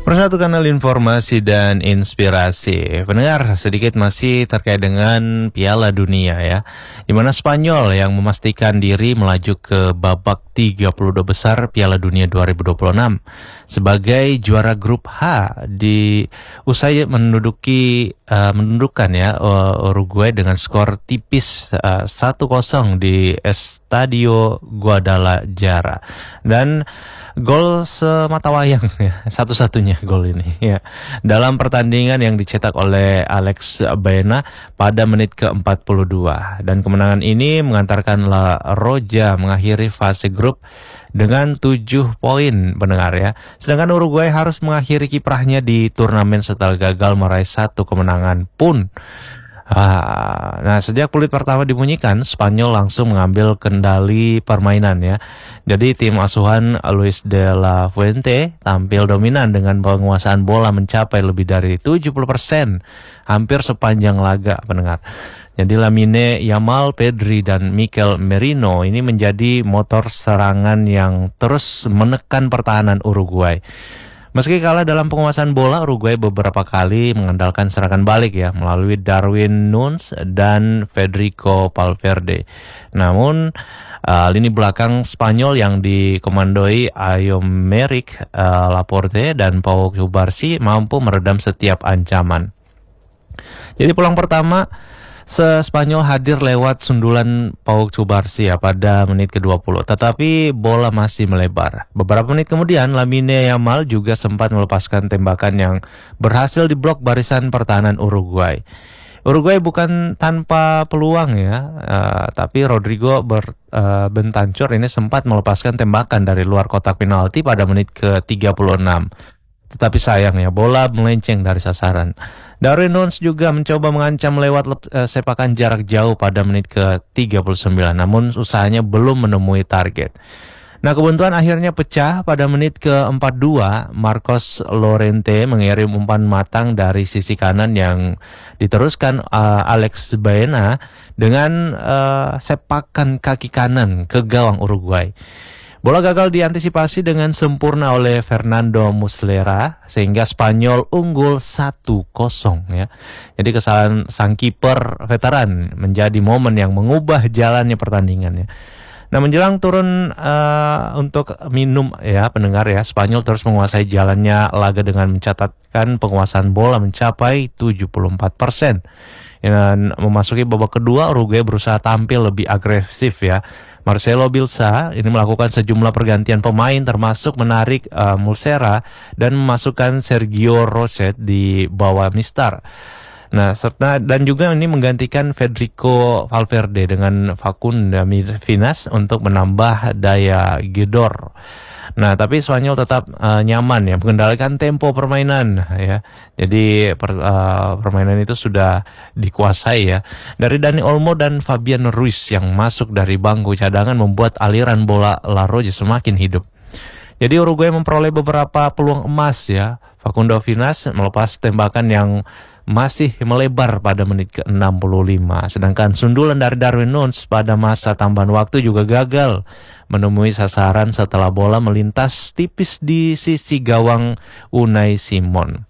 Persatu kanal informasi dan inspirasi. Pendengar, sedikit masih terkait dengan Piala Dunia ya, di mana Spanyol yang memastikan diri melaju ke babak 32 besar Piala Dunia 2026 sebagai juara grup H di usai menundukkan ya Uruguay dengan skor tipis 1-0 di Estadio Guadalajara. Dan gol semata wayang ya, satu-satunya gol ini ya, dalam pertandingan yang dicetak oleh Alex Baena pada menit ke-42. Dan kemenangan ini mengantarkan La Roja mengakhiri fase grup dengan 7 poin, pendengar ya. Sedangkan Uruguay harus mengakhiri kiprahnya di turnamen setelah gagal meraih 1 kemenangan pun. Nah, sejak peluit pertama dibunyikan, Spanyol langsung mengambil kendali permainan ya. Jadi tim asuhan Luis de la Fuente tampil dominan dengan penguasaan bola mencapai lebih dari 70% hampir sepanjang laga, pendengar. Jadi Lamine Yamal, Pedri, dan Mikel Merino ini menjadi motor serangan yang terus menekan pertahanan Uruguay. Meski kalah dalam penguasaan bola, Uruguay beberapa kali mengandalkan serangan balik ya melalui Darwin Núñez dan Federico Valverde. Namun lini belakang Spanyol yang dikomandoi Aymeric Laporte dan Pau Cubarsí mampu meredam setiap ancaman. Jadi pulang pertama Spanyol hadir lewat sundulan Pau Cubarsí ya pada menit ke-20, tetapi bola masih melebar. Beberapa menit kemudian, Lamine Yamal juga sempat melepaskan tembakan yang berhasil diblok barisan pertahanan Uruguay. Uruguay bukan tanpa peluang ya, tapi Rodrigo Bentancur ini sempat melepaskan tembakan dari luar kotak penalti pada menit ke-36. Tetapi sayang ya, bola melenceng dari sasaran. Darwin Núñez juga mencoba mengancam lewat sepakan jarak jauh pada menit ke-39, namun usahanya belum menemui target. Nah, kebuntuan akhirnya pecah pada menit ke-42. Marcos Llorente mengirim umpan matang dari sisi kanan yang diteruskan Alex Baena dengan sepakan kaki kanan ke gawang Uruguay. Bola gagal diantisipasi dengan sempurna oleh Fernando Muslera sehingga Spanyol unggul 1-0 ya. Jadi kesalahan sang kiper veteran menjadi momen yang mengubah jalannya pertandingan ya. Nah, menjelang turun untuk minum ya, pendengar ya, Spanyol terus menguasai jalannya laga dengan mencatatkan penguasaan bola mencapai 74%. Dan memasuki babak kedua, Uruguay berusaha tampil lebih agresif ya. Marcelo Bielsa ini melakukan sejumlah pergantian pemain termasuk menarik Muslera dan memasukkan Sergio Rosset di bawah Mistar. Nah, dan juga ini menggantikan Federico Valverde dengan Facundo Finas untuk menambah daya gedor. Nah, tapi Spanyol tetap nyaman ya mengendalikan tempo permainan ya. Jadi permainan itu sudah dikuasai ya. Dari Dani Olmo dan Fabian Ruiz yang masuk dari bangku cadangan membuat aliran bola La Roja semakin hidup. Jadi Uruguay memperoleh beberapa peluang emas ya. Facundo Finas melepas tembakan yang masih melebar pada menit ke-65. Sedangkan sundulan dari Darwin Núñez pada masa tambahan waktu juga gagal menemui sasaran setelah bola melintas tipis di sisi gawang Unai Simon.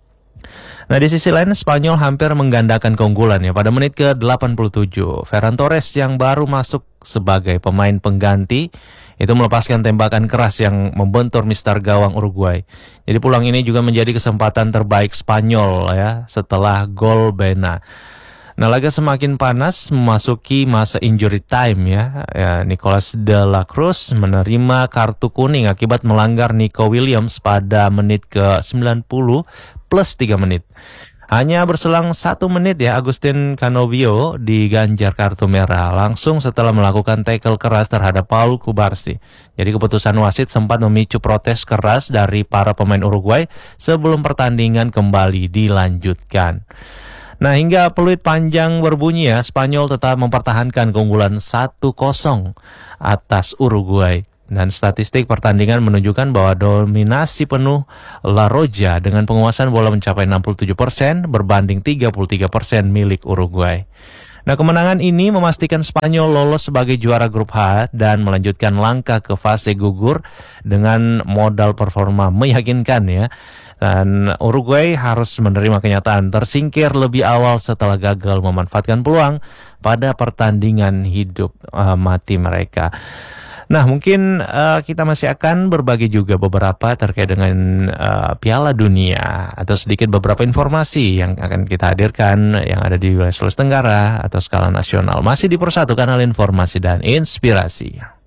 Nah, di sisi lain Spanyol hampir menggandakan keunggulan ya pada menit ke-87. Ferran Torres yang baru masuk sebagai pemain pengganti itu melepaskan tembakan keras yang membentur mistar gawang Uruguay. Jadi peluang ini juga menjadi kesempatan terbaik Spanyol ya setelah gol Baena. Nah, laga semakin panas memasuki masa injury time ya. Nicolas de la Cruz menerima kartu kuning akibat melanggar Nico Williams pada menit ke-90 plus 3 menit. Hanya berselang 1 menit ya, Agustin Canovio diganjar kartu merah langsung setelah melakukan tackle keras terhadap Pau Cubarsí. Jadi keputusan wasit sempat memicu protes keras dari para pemain Uruguay sebelum pertandingan kembali dilanjutkan. Nah, hingga peluit panjang berbunyi ya, Spanyol tetap mempertahankan keunggulan 1-0 atas Uruguay. Dan statistik pertandingan menunjukkan bahwa dominasi penuh La Roja dengan penguasaan bola mencapai 67% berbanding 33% milik Uruguay. Nah, kemenangan ini memastikan Spanyol lolos sebagai juara grup H dan melanjutkan langkah ke fase gugur dengan modal performa meyakinkan ya. Dan Uruguay harus menerima kenyataan tersingkir lebih awal setelah gagal memanfaatkan peluang pada pertandingan hidup mati mereka. Nah, mungkin kita masih akan berbagi juga beberapa terkait dengan Piala Dunia atau sedikit beberapa informasi yang akan kita hadirkan yang ada di wilayah Sulawesi Tenggara atau skala nasional. Masih di Persatu Kanal Informasi dan Inspirasi.